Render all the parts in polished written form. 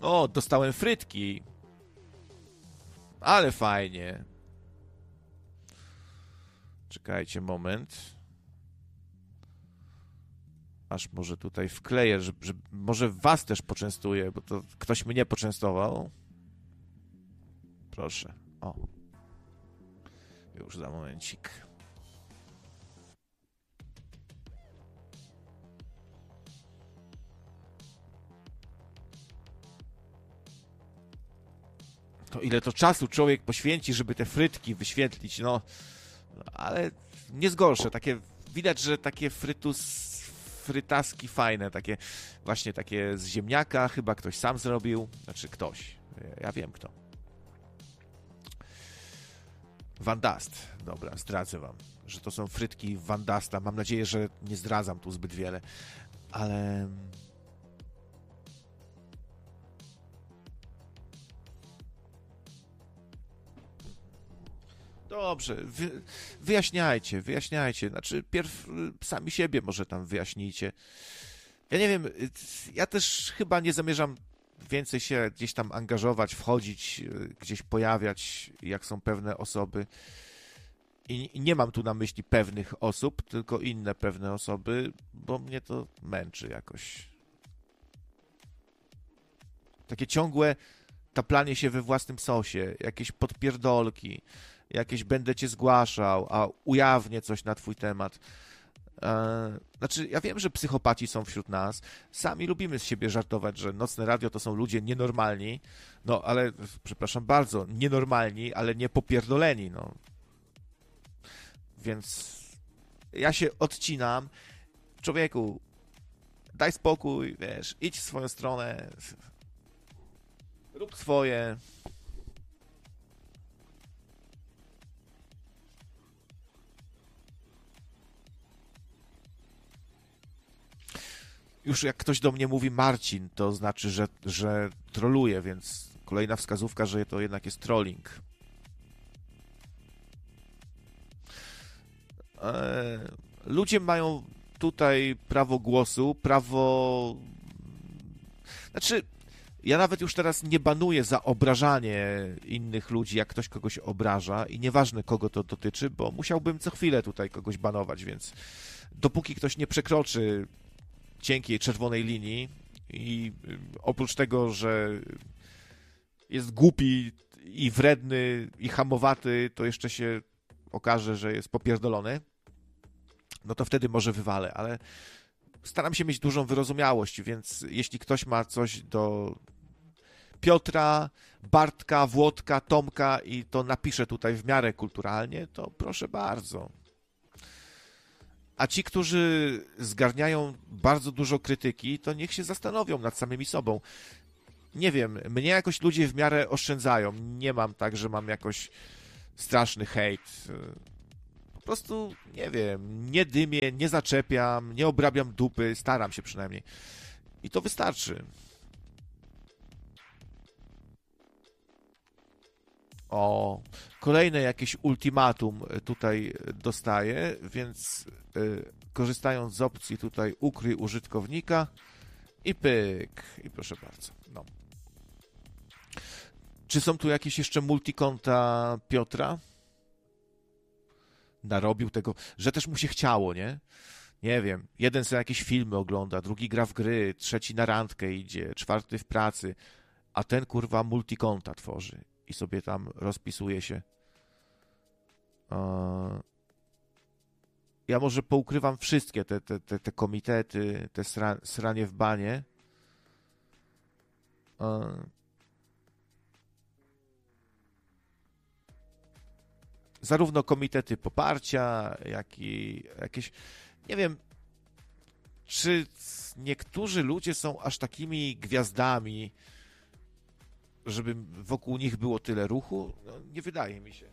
O, dostałem frytki. Ale fajnie. Czekajcie moment. Aż może tutaj wkleję, że może was też poczęstuję, bo to ktoś mnie poczęstował. Proszę. O. Już za momencik. To ile to czasu człowiek poświęci, żeby te frytki wyświetlić, no. Ale nie zgorsze. Takie, widać, że takie frytaski fajne, takie właśnie takie z ziemniaka, chyba ktoś sam zrobił. Znaczy ktoś. Ja wiem kto. Van Dast. Dobra, zdradzę wam, że to są frytki Van Dasta. Mam nadzieję, że nie zdradzam tu zbyt wiele, ale... Dobrze, wyjaśniajcie. Znaczy, pierw sami siebie może tam wyjaśnijcie. Ja nie wiem, ja też chyba nie zamierzam więcej się gdzieś tam angażować, wchodzić, gdzieś pojawiać, jak są pewne osoby. I nie mam tu na myśli pewnych osób, tylko inne pewne osoby, bo mnie to męczy jakoś. Takie ciągłe taplanie się we własnym sosie, jakieś podpierdolki, jakieś będę cię zgłaszał, a ujawnię coś na twój temat. Znaczy, ja wiem, że psychopaci są wśród nas. Sami lubimy z siebie żartować, że Nocne Radio to są ludzie nienormalni. No, ale, przepraszam bardzo, nienormalni, ale nie popierdoleni, no. Więc ja się odcinam. Człowieku, daj spokój, wiesz, idź w swoją stronę, rób swoje. Już jak ktoś do mnie mówi Marcin, to znaczy, że troluje, więc kolejna wskazówka, że to jednak jest trolling. Ludzie mają tutaj prawo głosu, prawo... Znaczy, ja nawet już teraz nie banuję za obrażanie innych ludzi, jak ktoś kogoś obraża i nieważne kogo to dotyczy, bo musiałbym co chwilę tutaj kogoś banować, więc dopóki ktoś nie przekroczy cienkiej czerwonej linii i oprócz tego, że jest głupi i wredny i hamowaty, to jeszcze się okaże, że jest popierdolony, no to wtedy może wywalę, ale staram się mieć dużą wyrozumiałość, więc jeśli ktoś ma coś do Piotra, Bartka, Włodka, Tomka i to napisze tutaj w miarę kulturalnie, to proszę bardzo. A ci, którzy zgarniają bardzo dużo krytyki, to niech się zastanowią nad samymi sobą. Nie wiem, mnie jakoś ludzie w miarę oszczędzają. Nie mam tak, że mam jakoś straszny hejt. Po prostu, nie wiem, nie dymię, nie zaczepiam, nie obrabiam dupy, staram się przynajmniej. I to wystarczy. O, kolejne jakieś ultimatum tutaj dostaję, więc korzystając z opcji tutaj ukryj użytkownika i pyk. I proszę bardzo. No. Czy są tu jakieś jeszcze multikonta Piotra? Narobił tego, że też mu się chciało, nie? Nie wiem, jeden sobie jakieś filmy ogląda, drugi gra w gry, trzeci na randkę idzie, czwarty w pracy, a ten kurwa multikonta tworzy i sobie tam rozpisuje się. Ja może poukrywam wszystkie te komitety, te sranie w banie. Zarówno komitety poparcia, jak i jakieś... Nie wiem, czy niektórzy ludzie są aż takimi gwiazdami, żeby wokół nich było tyle ruchu? No, nie wydaje mi się.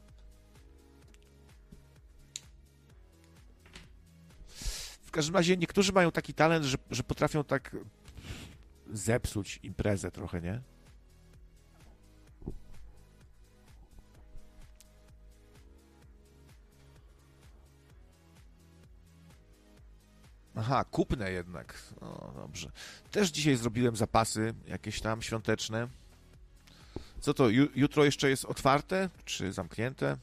W każdym razie niektórzy mają taki talent, że potrafią tak zepsuć imprezę trochę, nie? Aha, kupne jednak. No dobrze. Też dzisiaj zrobiłem zapasy jakieś tam świąteczne. Co to, jutro jeszcze jest otwarte, czy zamknięte?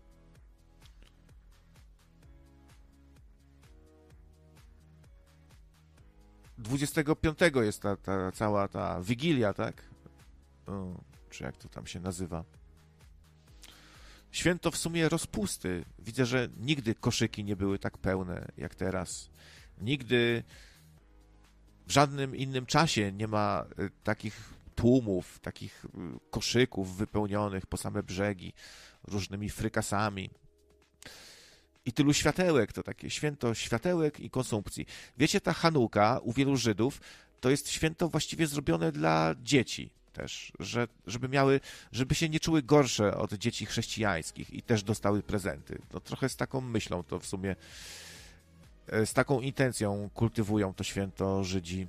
25 jest ta cała ta Wigilia, tak? O, czy jak to tam się nazywa? Święto w sumie rozpusty. Widzę, że nigdy koszyki nie były tak pełne jak teraz. Nigdy w żadnym innym czasie nie ma takich tłumów, takich koszyków wypełnionych po same brzegi różnymi frykasami. I tylu światełek, to takie święto światełek i konsumpcji. Wiecie, ta Chanuka u wielu Żydów to jest święto właściwie zrobione dla dzieci też, żeby się nie czuły gorsze od dzieci chrześcijańskich i też dostały prezenty. No trochę z taką myślą to w sumie, z taką intencją kultywują to święto Żydzi.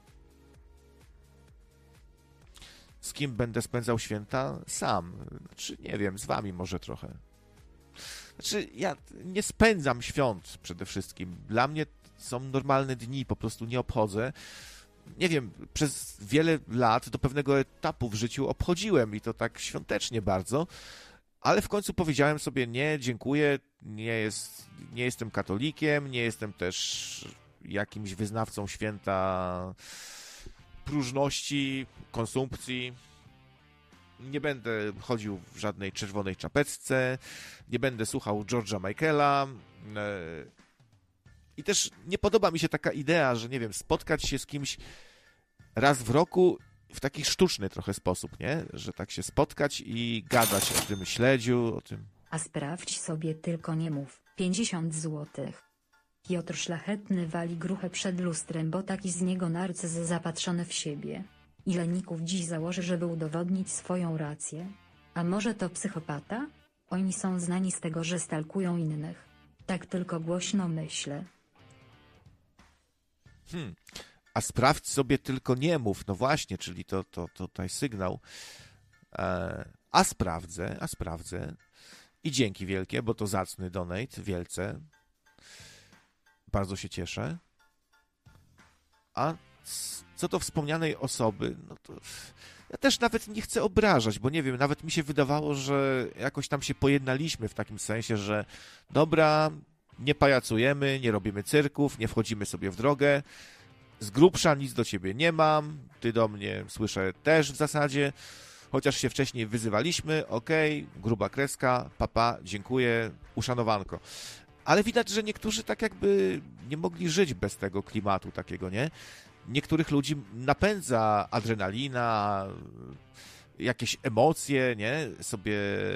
Z kim będę spędzał święta? Sam. Znaczy, nie wiem, z wami może trochę. Znaczy, ja nie spędzam świąt przede wszystkim. Dla mnie są normalne dni, po prostu nie obchodzę. Nie wiem, przez wiele lat do pewnego etapu w życiu obchodziłem i to tak świątecznie bardzo, ale w końcu powiedziałem sobie nie, dziękuję, nie jestem katolikiem, nie jestem też jakimś wyznawcą święta próżności, konsumpcji. Nie będę chodził w żadnej czerwonej czapeczce, nie będę słuchał George'a Michaela i też nie podoba mi się taka idea, że nie wiem, spotkać się z kimś raz w roku w taki sztuczny trochę sposób, nie? Że tak się spotkać i gadać o tym śledziu, o tym... A sprawdź sobie, tylko nie mów, 50 złotych. Piotr Szlachetny wali gruchę przed lustrem, bo taki z niego narcyz zapatrzony w siebie. Ile ników dziś założy, żeby udowodnić swoją rację? A może to psychopata? Oni są znani z tego, że stalkują innych. Tak tylko głośno myślę. A sprawdź sobie, tylko nie mów. No właśnie, czyli to tutaj sygnał. A sprawdzę. I dzięki wielkie, bo to zacny donate, wielce. Bardzo się cieszę. A co do wspomnianej osoby, no to ja też nawet nie chcę obrażać, bo nie wiem, nawet mi się wydawało, że jakoś tam się pojednaliśmy w takim sensie, że dobra, nie pajacujemy, nie robimy cyrków, nie wchodzimy sobie w drogę, z grubsza nic do ciebie nie mam, ty do mnie, słyszę, też w zasadzie, chociaż się wcześniej wyzywaliśmy, okej, gruba kreska, papa, dziękuję, uszanowanko. Ale widać, że niektórzy tak jakby nie mogli żyć bez tego klimatu takiego, nie? Niektórych ludzi napędza adrenalina, jakieś emocje, nie? Sobie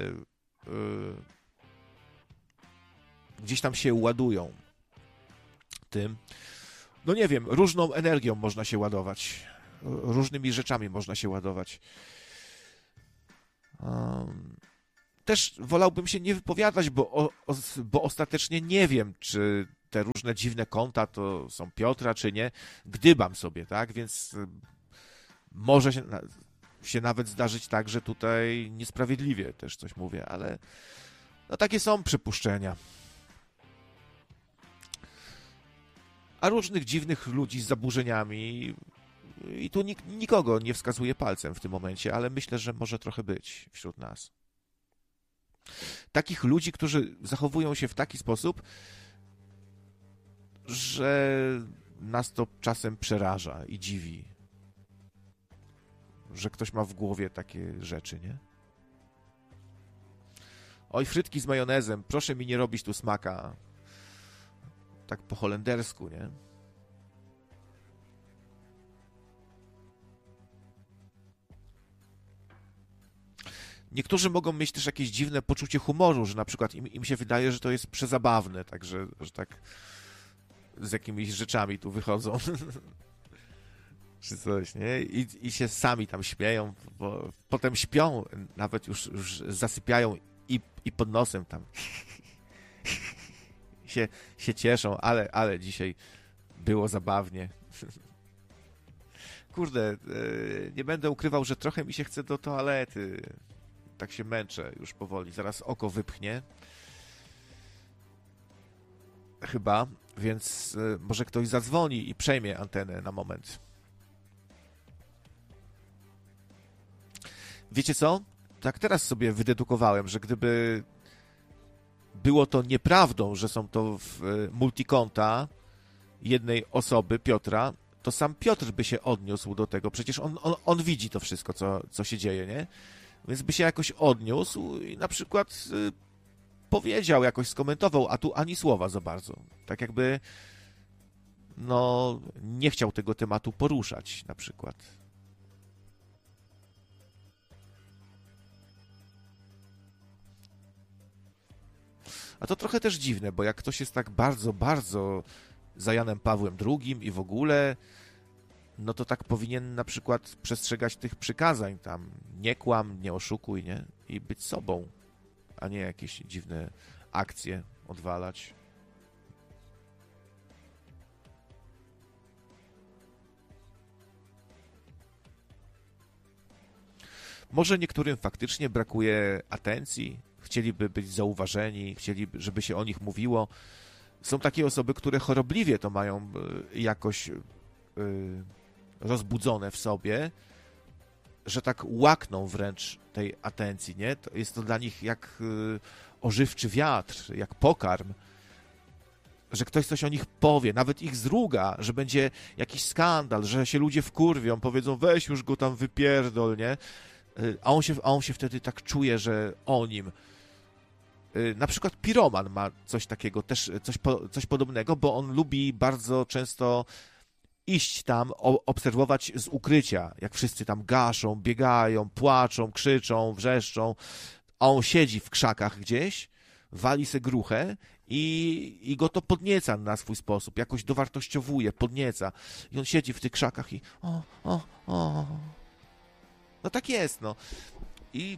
gdzieś tam się ładują tym. No nie wiem, różną energią można się ładować. Różnymi rzeczami można się ładować. Też wolałbym się nie wypowiadać, bo ostatecznie nie wiem, czy te różne dziwne konta to są Piotra, czy nie. Gdybam sobie, tak? Więc może się nawet zdarzyć tak, że tutaj niesprawiedliwie też coś mówię, ale no takie są przypuszczenia. A różnych dziwnych ludzi z zaburzeniami i tu nikogo nie wskazuje palcem w tym momencie, ale myślę, że może trochę być wśród nas. Takich ludzi, którzy zachowują się w taki sposób, że nas to czasem przeraża i dziwi. Że ktoś ma w głowie takie rzeczy, nie? Oj, frytki z majonezem, proszę mi nie robić tu smaka. Tak po holendersku, nie? Niektórzy mogą mieć też jakieś dziwne poczucie humoru, że na przykład im się wydaje, że to jest przezabawne, także że tak z jakimiś rzeczami tu wychodzą. Czy coś, nie? I się sami tam śmieją, bo potem śpią, nawet już zasypiają i pod nosem tam się cieszą, ale dzisiaj było zabawnie. Kurde, nie będę ukrywał, że trochę mi się chce do toalety. Tak się męczę już powoli. Zaraz oko wypchnie. Chyba. Więc może ktoś zadzwoni i przejmie antenę na moment. Wiecie co? Tak teraz sobie wydedukowałem, że gdyby było to nieprawdą, że są to multikonta jednej osoby, Piotra, to sam Piotr by się odniósł do tego. Przecież on widzi to wszystko, co się dzieje, nie? Więc by się jakoś odniósł i na przykład powiedział, jakoś skomentował, a tu ani słowa za bardzo. Tak jakby nie chciał tego tematu poruszać na przykład. A to trochę też dziwne, bo jak ktoś jest tak bardzo, bardzo za Janem Pawłem II i w ogóle, no to tak powinien na przykład przestrzegać tych przykazań tam, nie kłam, nie oszukuj, nie? I być sobą, a nie jakieś dziwne akcje odwalać. Może niektórym faktycznie brakuje atencji, chcieliby być zauważeni, chcieliby, żeby się o nich mówiło. Są takie osoby, które chorobliwie to mają jakoś rozbudzone w sobie, że tak łakną wręcz tej atencji, nie? Jest to dla nich jak ożywczy wiatr, jak pokarm, że ktoś coś o nich powie, nawet ich zruga, że będzie jakiś skandal, że się ludzie wkurwią, powiedzą weź już go tam wypierdol, nie? A on się wtedy tak czuje, że o nim. Na przykład Piroman ma coś takiego, też coś podobnego, bo on lubi bardzo często iść tam, obserwować z ukrycia, jak wszyscy tam gaszą, biegają, płaczą, krzyczą, wrzeszczą, a on siedzi w krzakach gdzieś, wali se gruchę i go to podnieca na swój sposób, jakoś dowartościowuje, podnieca. I on siedzi w tych krzakach i o. No tak jest, no. I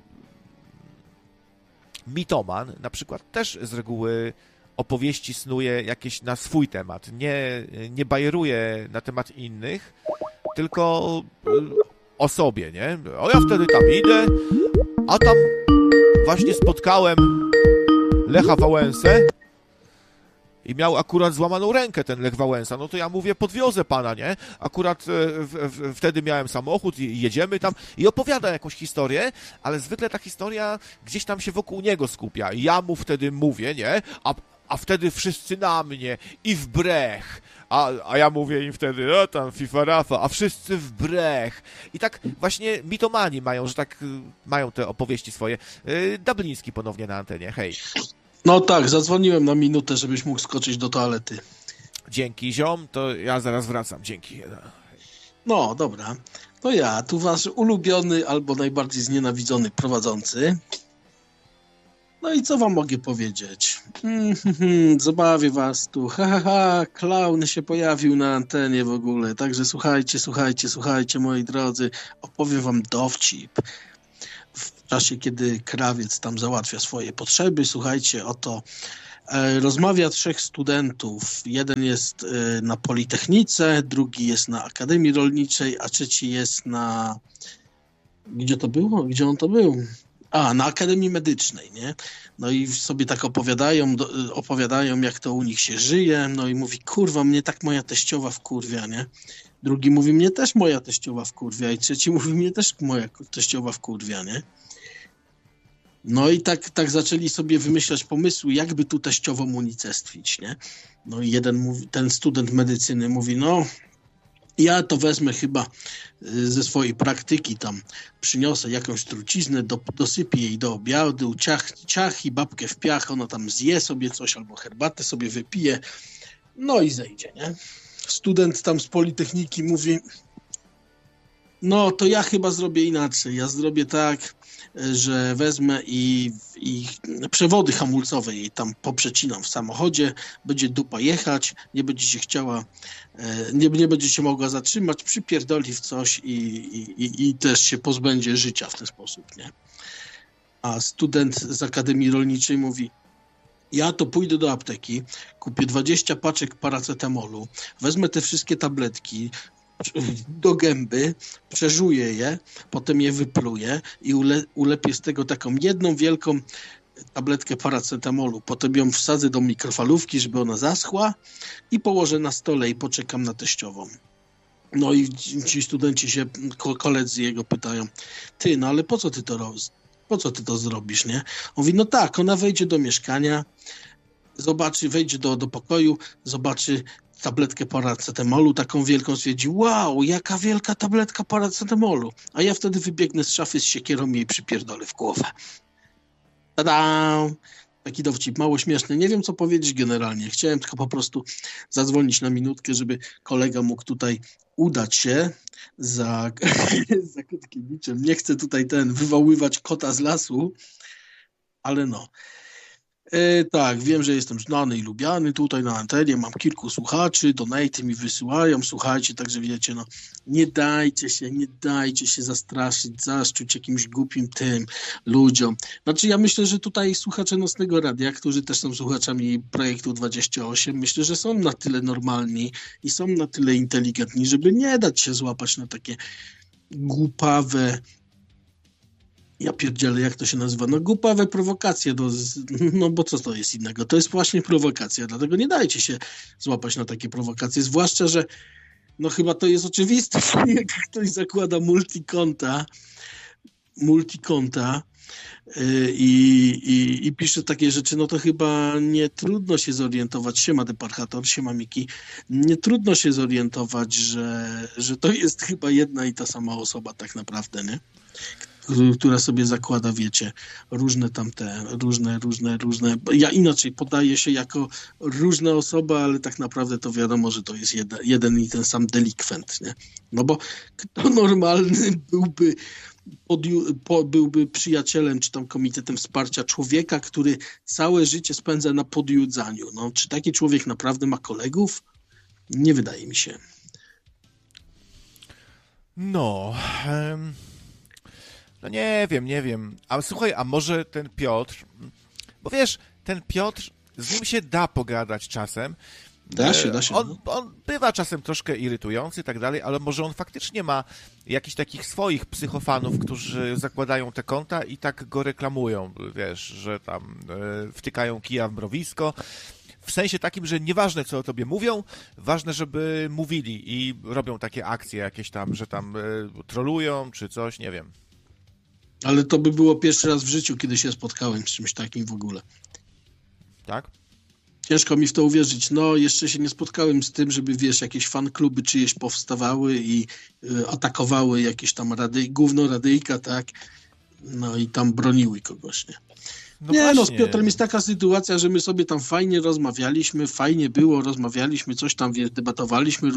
mitoman na przykład też z reguły opowieści snuje jakieś na swój temat. Nie bajeruje na temat innych, tylko o sobie, nie? O, ja wtedy tam idę, a tam właśnie spotkałem Lecha Wałęsę i miał akurat złamaną rękę ten Lech Wałęsa, no to ja mówię, podwiozę pana, nie? Akurat wtedy miałem samochód i jedziemy tam i opowiada jakąś historię, ale zwykle ta historia gdzieś tam się wokół niego skupia. I ja mu wtedy mówię, nie? A wtedy wszyscy na mnie i w brech. A ja mówię im wtedy, no tam FIFA Rafa, a wszyscy w brech. I tak właśnie mitomani mają, że tak mają te opowieści swoje. Dubliński ponownie na antenie, hej. No tak, zadzwoniłem na minutę, żebyś mógł skoczyć do toalety. Dzięki, ziom, to ja zaraz wracam, dzięki. No, dobra. To ja, tu wasz ulubiony albo najbardziej znienawidzony prowadzący. No i co wam mogę powiedzieć? Zabawię was tu. Klaun się pojawił na antenie w ogóle. Także słuchajcie, moi drodzy. Opowiem wam dowcip. W czasie, kiedy krawiec tam załatwia swoje potrzeby, słuchajcie, oto rozmawia 3 studentów. Jeden jest na Politechnice, drugi jest na Akademii Rolniczej, a trzeci jest na... Gdzie to było? Gdzie on to był? Na Akademii Medycznej, nie? No i sobie tak opowiadają, jak to u nich się żyje, no i mówi, kurwa, mnie tak moja teściowa wkurwia, nie? Drugi mówi, mnie też moja teściowa wkurwia i trzeci mówi, mnie też moja teściowa wkurwia, nie? No i tak zaczęli sobie wymyślać pomysły, jakby tu teściową unicestwić, nie? No i ten student medycyny mówi, no ja to wezmę chyba ze swojej praktyki tam, przyniosę jakąś truciznę, dosypię jej do obiadu, ciach i babkę w piach, ona tam zje sobie coś albo herbatę sobie wypije, no i zejdzie, nie? Student tam z Politechniki mówi, no to ja chyba zrobię inaczej, ja zrobię tak, że wezmę i przewody hamulcowe jej tam poprzecinam w samochodzie, będzie dupa jechać, nie będzie się chciała, nie będzie się mogła zatrzymać, przypierdoli w coś i też się pozbędzie życia w ten sposób, nie? A student z Akademii Rolniczej mówi, ja to pójdę do apteki, kupię 20 paczek paracetamolu, wezmę te wszystkie tabletki do gęby, przeżuję je, potem je wypluję i ulepię z tego taką jedną wielką tabletkę paracetamolu, potem ją wsadzę do mikrofalówki, żeby ona zaschła i położę na stole i poczekam na teściową. No i ci studenci się, koledzy jego pytają, ty, no ale po co ty to robisz? Po co ty to zrobisz, nie? On mówi, no tak, ona wejdzie do mieszkania, zobaczy, wejdzie do pokoju, zobaczy tabletkę paracetamolu, taką wielką, stwierdzi, wow, jaka wielka tabletka paracetamolu. A ja wtedy wybiegnę z szafy z siekierą i jej przypierdolę w głowę. Tada! Taki dowcip, mało śmieszny. Nie wiem, co powiedzieć generalnie. Chciałem tylko po prostu zadzwonić na minutkę, żeby kolega mógł tutaj udać się za Kotkiewiczem. Nie chcę tutaj wywoływać kota z lasu, ale no. Tak, wiem, że jestem znany i lubiany tutaj na antenie, mam kilku słuchaczy, donaty mi wysyłają, słuchajcie, także wiecie, no nie dajcie się zastraszyć, zaszczuć jakimś głupim tym ludziom. Znaczy ja myślę, że tutaj słuchacze Nocnego Radia, którzy też są słuchaczami Projektu 28, myślę, że są na tyle normalni i są na tyle inteligentni, żeby nie dać się złapać na takie głupawe, ja pierdzielę, jak to się nazywa? No głupawe prowokacje, no bo co to jest innego? To jest właśnie prowokacja, dlatego nie dajcie się złapać na takie prowokacje, zwłaszcza, że no chyba to jest oczywiste, że jak ktoś zakłada multikonta i pisze takie rzeczy, no to chyba nie trudno się zorientować, siema Deparchator, siema Miki, nie trudno się zorientować, że to jest chyba jedna i ta sama osoba tak naprawdę, nie? Która sobie zakłada, wiecie, różne ja inaczej podaję się jako różne osoby, ale tak naprawdę to wiadomo, że to jest jeden i ten sam delikwent, nie? No bo kto normalny byłby przyjacielem, czy tam komitetem wsparcia człowieka, który całe życie spędza na podjudzaniu? No, czy taki człowiek naprawdę ma kolegów? Nie wydaje mi się. No nie wiem. A słuchaj, a może ten Piotr, bo wiesz, ten Piotr, z nim się da pogadać czasem. Da się. On bywa czasem troszkę irytujący i tak dalej, ale może on faktycznie ma jakichś takich swoich psychofanów, którzy zakładają te konta i tak go reklamują, wiesz, że tam wtykają kija w mrowisko. W sensie takim, że nieważne, co o tobie mówią, ważne, żeby mówili i robią takie akcje jakieś tam, że tam trolują czy coś, nie wiem. Ale to by było pierwszy raz w życiu, kiedy się spotkałem z czymś takim w ogóle. Tak? Ciężko mi w to uwierzyć. No, jeszcze się nie spotkałem z tym, żeby, wiesz, jakieś fankluby czyjeś powstawały i atakowały jakieś tam gówno-radyjka, tak? No i tam broniły kogoś, nie? No nie, właśnie. No z Piotrem jest taka sytuacja, że my sobie tam fajnie rozmawialiśmy, fajnie było, rozmawialiśmy, coś tam, wiesz, debatowaliśmy,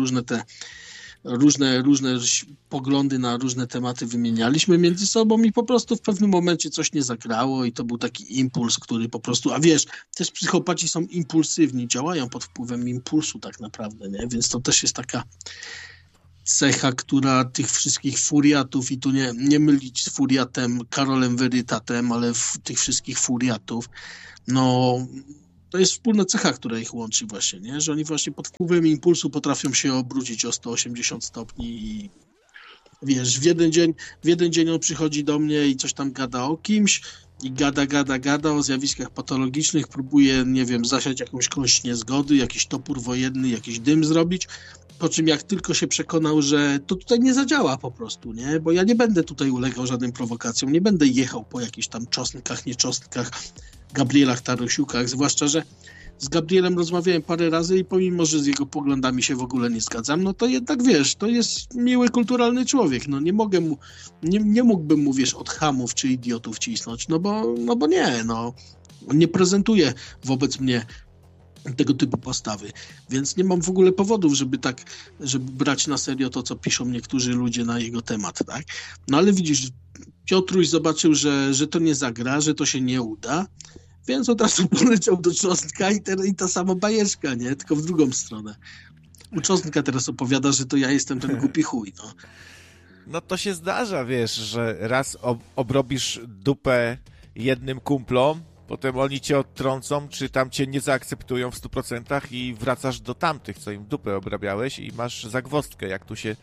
różne poglądy na różne tematy wymienialiśmy między sobą i po prostu w pewnym momencie coś nie zagrało i to był taki impuls, który po prostu, a wiesz, też psychopaci są impulsywni, działają pod wpływem impulsu tak naprawdę, nie? Więc to też jest taka cecha, która tych wszystkich furiatów, i tu nie mylić z furiatem Karolem Verytatem, ale tych wszystkich furiatów, no to jest wspólna cecha, która ich łączy właśnie, nie? Że oni właśnie pod wpływem impulsu potrafią się obrócić o 180 stopni i wiesz, w jeden dzień on przychodzi do mnie i coś tam gada o kimś i gada o zjawiskach patologicznych, próbuje, nie wiem, zasiać jakąś kość niezgody, jakiś topór wojenny, jakiś dym zrobić, po czym jak tylko się przekonał, że to tutaj nie zadziała po prostu, nie? Bo ja nie będę tutaj ulegał żadnym prowokacjom, nie będę jechał po jakichś tam czosnkach, nieczosnkach, Gabrielach Tarasiukach, zwłaszcza, że z Gabrielem rozmawiałem parę razy i pomimo, że z jego poglądami się w ogóle nie zgadzam, no to jednak, wiesz, to jest miły, kulturalny człowiek, no nie mógłbym mu, wiesz, od chamów czy idiotów cisnąć, no bo nie, no. On nie prezentuje wobec mnie tego typu postawy, więc nie mam w ogóle powodów, żeby brać na serio to, co piszą niektórzy ludzie na jego temat, tak? No ale widzisz, Piotruś zobaczył, że to nie zagra, że to się nie uda, więc od razu poleciał do Czosnka i ta sama bajeczka, nie? Tylko w drugą stronę. U Czosnka teraz opowiada, że to ja jestem ten głupi chuj, no. No to się zdarza, wiesz, że raz obrobisz dupę jednym kumplom, potem oni cię odtrącą, czy tam cię nie zaakceptują w 100% i wracasz do tamtych, co im dupę obrabiałeś i masz zagwozdkę, jak tu się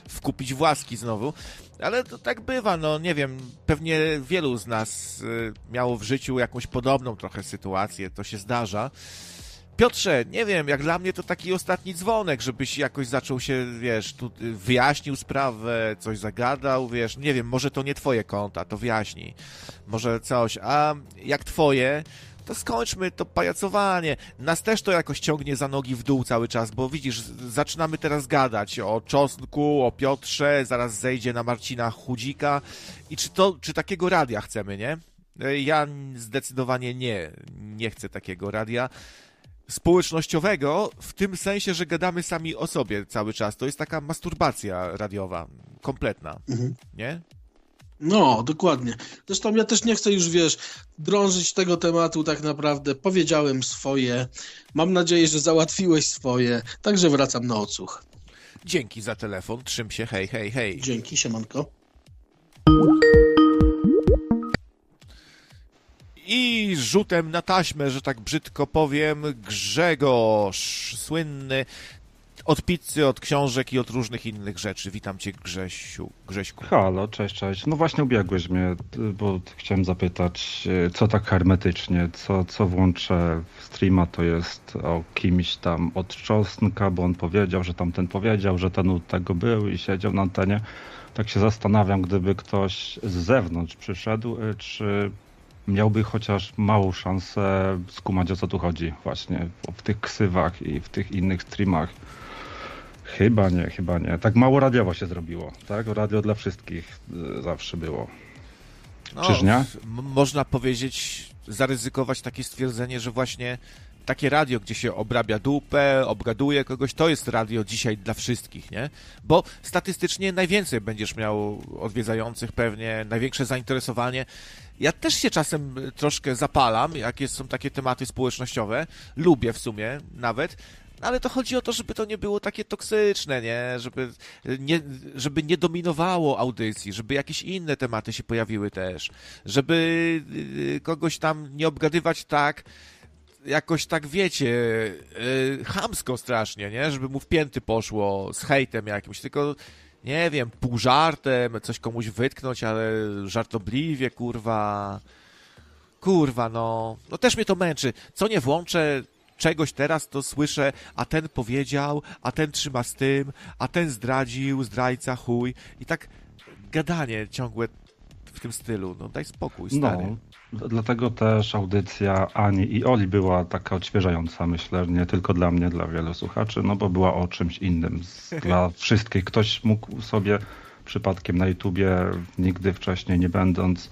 wkupić w łaski znowu. Ale to tak bywa, no nie wiem, pewnie wielu z nas miało w życiu jakąś podobną trochę sytuację, to się zdarza. Piotrze, nie wiem, jak dla mnie to taki ostatni dzwonek, żebyś jakoś zaczął się, wiesz, tu wyjaśnił sprawę, coś zagadał, wiesz, nie wiem, może to nie twoje konta, to wyjaśnij, może coś, a jak twoje, to skończmy to pajacowanie. Nas też to jakoś ciągnie za nogi w dół cały czas, bo widzisz, zaczynamy teraz gadać o Czosnku, o Piotrze, zaraz zejdzie na Marcina Chudzika i czy takiego radia chcemy, nie? Ja zdecydowanie nie chcę takiego radia społecznościowego, w tym sensie, że gadamy sami o sobie cały czas. To jest taka masturbacja radiowa, kompletna, nie? No, dokładnie. Zresztą ja też nie chcę już, wiesz, drążyć tego tematu tak naprawdę. Powiedziałem swoje. Mam nadzieję, że załatwiłeś swoje. Także wracam na odsłuch. Dzięki za telefon. Trzym się, hej, hej, hej. Dzięki, siemanko. I rzutem na taśmę, że tak brzydko powiem, Grzegorz, słynny od pizzy, od książek i od różnych innych rzeczy. Witam cię, Grześku. Halo, cześć. No właśnie ubiegłeś mnie, bo chciałem zapytać, co tak hermetycznie, co włączę w streama, to jest o kimś tam od Czosnka, bo on powiedział, że tamten powiedział, że ten od tego był i siedział na antenie. Tak się zastanawiam, gdyby ktoś z zewnątrz przyszedł, czy miałby chociaż małą szansę skumać, o co tu chodzi właśnie w tych ksywach i w tych innych streamach. Chyba nie. Tak mało radiowo się zrobiło, tak? Radio dla wszystkich zawsze było. Czyż nie? Można powiedzieć, zaryzykować takie stwierdzenie, że właśnie takie radio, gdzie się obrabia dupę, obgaduje kogoś, to jest radio dzisiaj dla wszystkich, nie? Bo statystycznie najwięcej będziesz miał odwiedzających pewnie, największe zainteresowanie. Ja też się czasem troszkę zapalam, jak są takie tematy społecznościowe, lubię w sumie nawet, ale to chodzi o to, żeby to nie było takie toksyczne, nie? Żeby nie dominowało audycji, żeby jakieś inne tematy się pojawiły też, żeby kogoś tam nie obgadywać tak, jakoś tak, wiecie, chamsko strasznie, nie? Żeby mu w pięty poszło z hejtem jakimś, tylko, nie wiem, pół żartem, coś komuś wytknąć, ale żartobliwie, kurwa, no też mnie to męczy. Co nie włączę czegoś teraz, to słyszę, a ten powiedział, a ten trzyma z tym, a ten zdradził, zdrajca, chuj. I tak gadanie ciągłe w tym stylu. No daj spokój, stary. No, dlatego też audycja Ani i Oli była taka odświeżająca, myślę, nie tylko dla mnie, dla wielu słuchaczy, no bo była o czymś innym dla wszystkich. Ktoś mógł sobie przypadkiem na YouTubie, nigdy wcześniej nie będąc,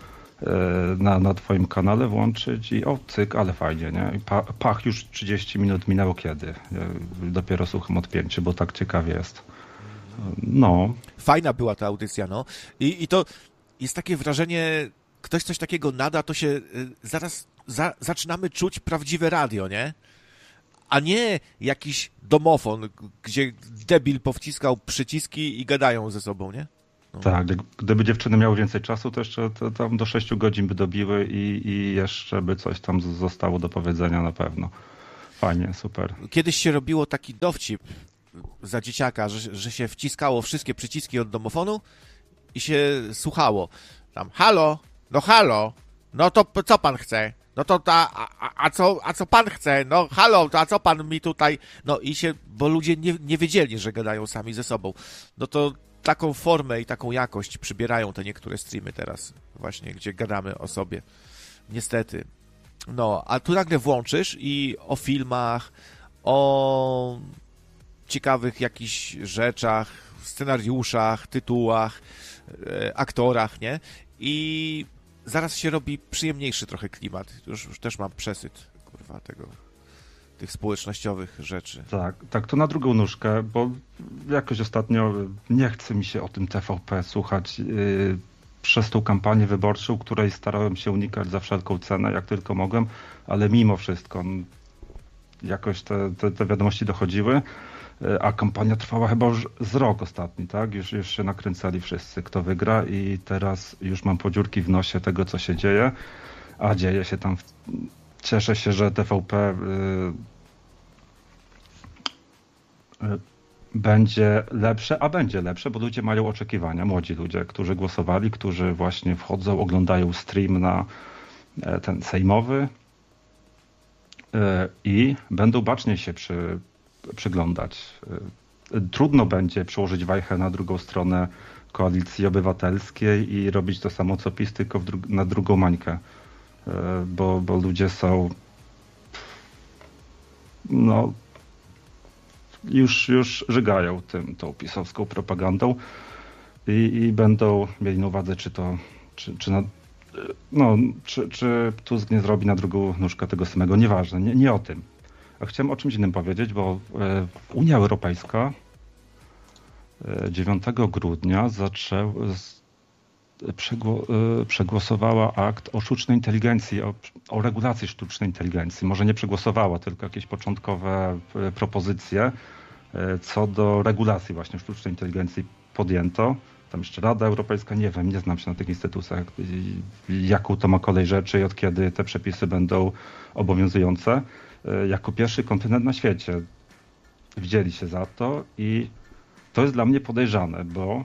na twoim kanale włączyć i cyk, ale fajnie, nie? I pach, już 30 minut minęło kiedy? Dopiero słucham od 5, bo tak ciekawie jest. No. Fajna była ta audycja, no. I to jest takie wrażenie, ktoś coś takiego nada, to się zaraz zaczynamy czuć prawdziwe radio, nie? A nie jakiś domofon, gdzie debil powciskał przyciski i gadają ze sobą, nie? No. Tak, gdyby dziewczyny miały więcej czasu, to jeszcze tam do 6 godzin by dobiły i jeszcze by coś tam zostało do powiedzenia na pewno. Fajnie, super. Kiedyś się robiło taki dowcip za dzieciaka, że się wciskało wszystkie przyciski od domofonu i się słuchało. Tam, halo, no to co pan chce? No to a co pan chce? No halo, to a co pan mi tutaj... No i się, bo ludzie nie wiedzieli, że gadają sami ze sobą. No to taką formę i taką jakość przybierają te niektóre streamy teraz właśnie, gdzie gadamy o sobie. Niestety. No, a tu nagle włączysz i o filmach, o ciekawych jakichś rzeczach, scenariuszach, tytułach, aktorach, nie? I zaraz się robi przyjemniejszy trochę klimat. Już też mam przesyt, kurwa, tych społecznościowych rzeczy. Tak, to na drugą nóżkę, bo jakoś ostatnio nie chce mi się o tym TVP słuchać przez tą kampanię wyborczą, której starałem się unikać za wszelką cenę, jak tylko mogłem, ale mimo wszystko jakoś te wiadomości dochodziły, a kampania trwała chyba już z rok ostatni, tak? Już się nakręcali wszyscy, kto wygra i teraz już mam podziurki w nosie tego, co się dzieje, a dzieje się tam. Cieszę się, że TVP będzie lepsze, a będzie lepsze, bo ludzie mają oczekiwania, młodzi ludzie, którzy głosowali, którzy właśnie wchodzą, oglądają stream na ten sejmowy i będą baczniej się przyglądać. Trudno będzie przełożyć wajchę na drugą stronę Koalicji Obywatelskiej i robić to samo co PiS, tylko na drugą mańkę, bo ludzie są już żygają tą pisowską propagandą i będą mieli na uwadze, czy Tusk nie zrobi na drugą nóżkę tego samego. Nieważne, nie o tym. A chciałem o czymś innym powiedzieć, bo Unia Europejska 9 grudnia przegłosowała akt o sztucznej inteligencji, o regulacji sztucznej inteligencji. Może nie przegłosowała, tylko jakieś początkowe propozycje co do regulacji właśnie sztucznej inteligencji podjęto. Tam jeszcze Rada Europejska, nie wiem, nie znam się na tych instytucjach, jaką to ma kolej rzeczy i od kiedy te przepisy będą obowiązujące. Jako pierwszy kontynent na świecie wzięli się za to i to jest dla mnie podejrzane, bo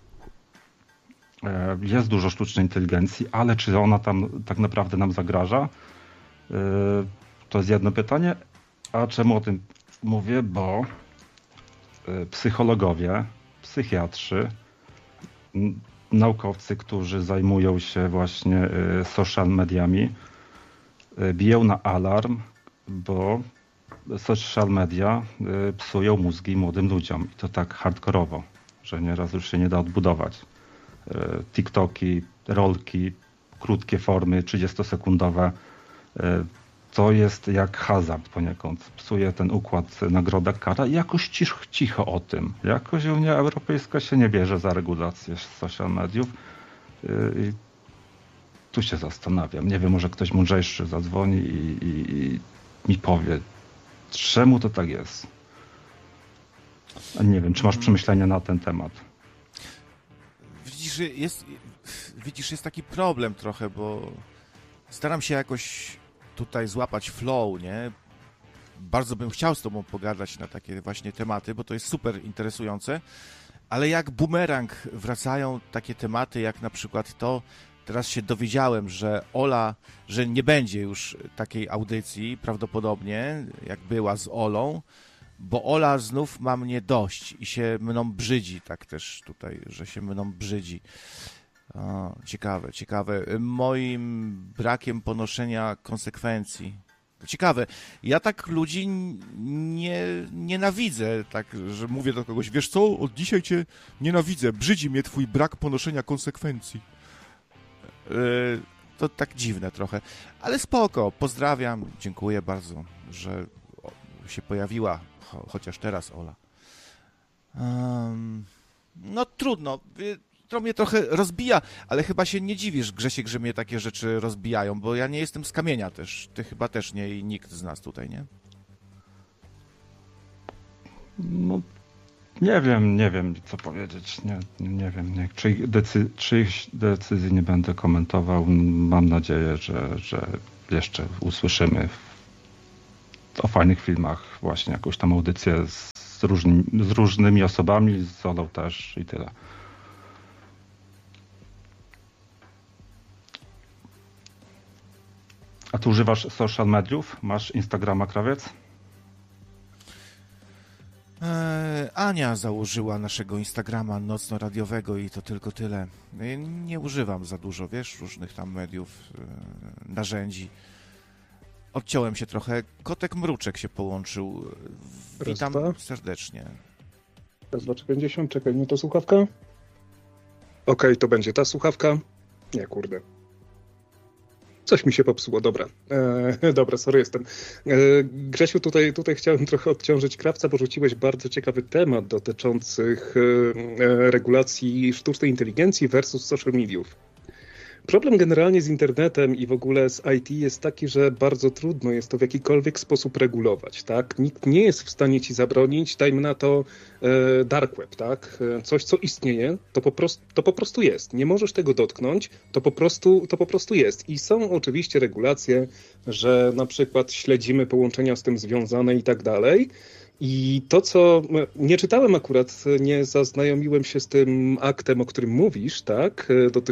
jest dużo sztucznej inteligencji, ale czy ona tam tak naprawdę nam zagraża? To jest jedno pytanie. A czemu o tym mówię? Bo psychologowie, psychiatrzy, naukowcy, którzy zajmują się właśnie social mediami, biją na alarm, bo social media psują mózgi młodym ludziom i to tak hardkorowo, że nieraz już się nie da odbudować. TikToki, rolki, krótkie formy, 30-sekundowe. To jest jak hazard poniekąd. Psuje ten układ nagroda, kara i jakoś cicho o tym. Jakoś Unia Europejska się nie bierze za regulację social mediów. I tu się zastanawiam. Nie wiem, może ktoś mądrzejszy zadzwoni i mi powie, czemu to tak jest. A nie wiem, czy masz przemyślenia na ten temat? Widzisz, jest taki problem trochę, bo staram się jakoś tutaj złapać flow, nie? Bardzo bym chciał z tobą pogadać na takie właśnie tematy, bo to jest super interesujące, ale jak bumerang wracają takie tematy, jak na przykład to, teraz się dowiedziałem, że nie będzie już takiej audycji prawdopodobnie, jak była z Olą, bo Ola znów ma mnie dość i się mną brzydzi, tak też tutaj, że się mną brzydzi. O, ciekawe. Moim brakiem ponoszenia konsekwencji. Ciekawe. Ja tak ludzi nie nienawidzę, tak, że mówię do kogoś, wiesz co, od dzisiaj cię nienawidzę, brzydzi mnie twój brak ponoszenia konsekwencji. To tak dziwne trochę, ale spoko, pozdrawiam, dziękuję bardzo, że się pojawiła, chociaż teraz Ola. No trudno, to mnie trochę rozbija, ale chyba się nie dziwisz, Grzesiek, że mnie takie rzeczy rozbijają, bo ja nie jestem z kamienia też, ty chyba też nie i nikt z nas tutaj, nie? No, nie wiem co powiedzieć, nie wiem, czyich decyzji nie będę komentował, mam nadzieję, że jeszcze usłyszymy o fajnych filmach właśnie jakąś tam audycję z różnymi osobami, z Olą też i tyle. A ty używasz social mediów? Masz Instagrama, Krawiec? Ania założyła naszego Instagrama nocno-radiowego i to tylko tyle. Nie używam za dużo, wiesz, różnych tam mediów, narzędzi. Odciąłem się trochę. Kotek Mruczek się połączył. Witam serdecznie. Raz, 2, 50. Czekaj, nie to słuchawka? Okej, to będzie ta słuchawka. Nie, kurde. Coś mi się popsuło, dobra. Dobra, sorry, jestem. Grzesiu, tutaj chciałem trochę odciążyć Krawca, bo rzuciłeś bardzo ciekawy temat dotyczących regulacji sztucznej inteligencji versus social mediów. Problem generalnie z internetem i w ogóle z IT jest taki, że bardzo trudno jest to w jakikolwiek sposób regulować, tak? Nikt nie jest w stanie ci zabronić, dajmy na to dark web, tak? Coś, co istnieje, to po prostu jest. Nie możesz tego dotknąć, to po prostu jest. I są oczywiście regulacje, że na przykład śledzimy połączenia z tym związane i tak dalej. I to, co nie czytałem akurat, nie zaznajomiłem się z tym aktem, o którym mówisz, tak,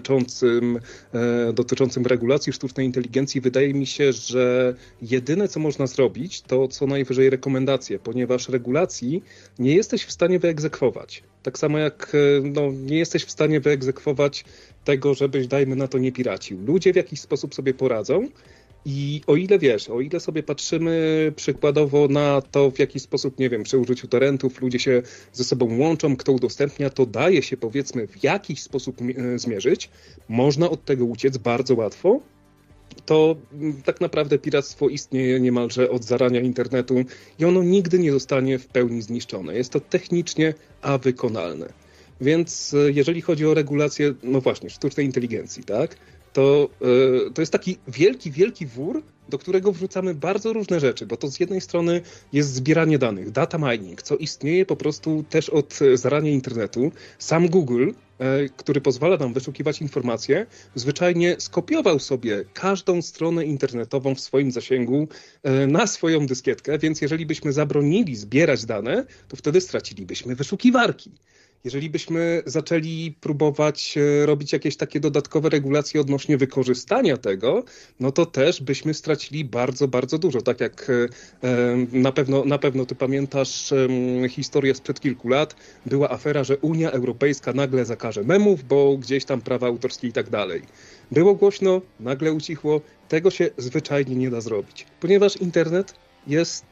dotyczącym regulacji sztucznej inteligencji. Wydaje mi się, że jedyne, co można zrobić, to co najwyżej rekomendacje, ponieważ regulacji nie jesteś w stanie wyegzekwować. Tak samo jak nie jesteś w stanie wyegzekwować tego, żebyś, dajmy na to, nie piracił. Ludzie w jakiś sposób sobie poradzą. I o ile sobie patrzymy przykładowo na to, w jaki sposób, nie wiem, przy użyciu torrentów ludzie się ze sobą łączą, kto udostępnia, to daje się, powiedzmy, w jakiś sposób zmierzyć. Można od tego uciec bardzo łatwo. To tak naprawdę piractwo istnieje niemalże od zarania internetu i ono nigdy nie zostanie w pełni zniszczone. Jest to technicznie wykonalne. Więc jeżeli chodzi o regulację, no właśnie, sztucznej inteligencji, tak? To jest taki wielki, wielki wór, do którego wrzucamy bardzo różne rzeczy, bo to z jednej strony jest zbieranie danych, data mining, co istnieje po prostu też od zarania internetu. Sam Google, który pozwala nam wyszukiwać informacje, zwyczajnie skopiował sobie każdą stronę internetową w swoim zasięgu na swoją dyskietkę, więc jeżeli byśmy zabronili zbierać dane, to wtedy stracilibyśmy wyszukiwarki. Jeżeli byśmy zaczęli próbować robić jakieś takie dodatkowe regulacje odnośnie wykorzystania tego, no to też byśmy stracili bardzo, bardzo dużo. Tak jak na pewno ty pamiętasz historię sprzed kilku lat, była afera, że Unia Europejska nagle zakaże memów, bo gdzieś tam prawa autorskie i tak dalej. Było głośno, nagle ucichło, tego się zwyczajnie nie da zrobić, ponieważ internet jest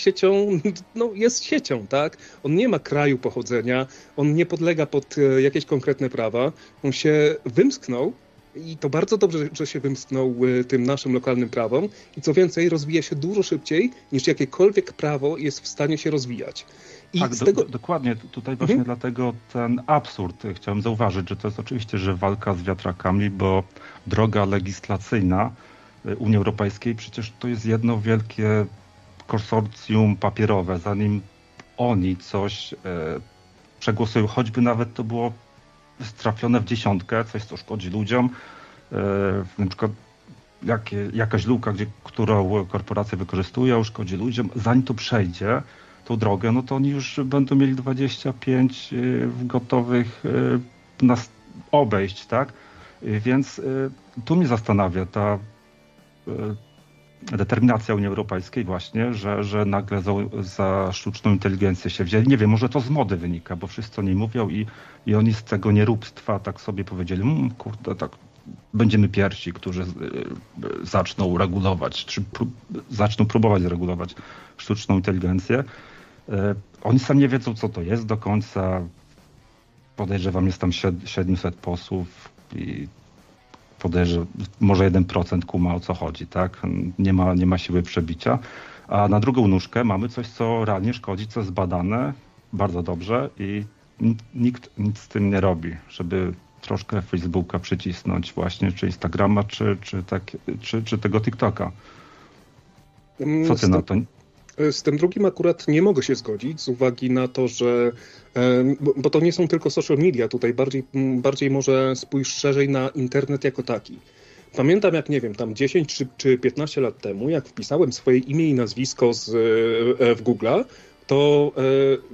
siecią, tak? On nie ma kraju pochodzenia, on nie podlega pod jakieś konkretne prawa, on się wymsknął i to bardzo dobrze, że się wymsknął tym naszym lokalnym prawom i co więcej, rozwija się dużo szybciej niż jakiekolwiek prawo jest w stanie się rozwijać. I tak, dokładnie. Tutaj właśnie dlatego ten absurd. Chciałem zauważyć, że to jest oczywiście, że walka z wiatrakami, bo droga legislacyjna Unii Europejskiej przecież to jest jedno wielkie konsorcjum papierowe, zanim oni coś przegłosują, choćby nawet to było trafione w dziesiątkę, coś co szkodzi ludziom, na przykład jakaś luka, którą korporacje wykorzystują, szkodzi ludziom, zanim to przejdzie tą drogę, no to oni już będą mieli 25 gotowych nas obejść, tak? Więc tu mnie zastanawia ta determinacja Unii Europejskiej właśnie, że nagle za sztuczną inteligencję się wzięli. Nie wiem, może to z mody wynika, bo wszyscy o niej mówią i oni z tego nieróbstwa tak sobie powiedzieli, kurde, tak będziemy pierwsi, którzy zaczną regulować, czy zaczną próbować regulować sztuczną inteligencję. Oni sami nie wiedzą, co to jest do końca. Podejrzewam, jest tam 700 posłów i podejrzewam, może 1% kuma, o co chodzi, tak? Nie ma siły przebicia. A na drugą nóżkę mamy coś, co realnie szkodzi, co jest badane bardzo dobrze i nikt nic z tym nie robi, żeby troszkę Facebooka przycisnąć właśnie, czy Instagrama, czy tego TikToka. Co ty na to? Z tym drugim akurat nie mogę się zgodzić z uwagi na to, że bo to nie są tylko social media, tutaj bardziej może spójrz szerzej na internet jako taki. Pamiętam, jak nie wiem, tam 10 czy 15 lat temu, jak wpisałem swoje imię i nazwisko w Google'a, to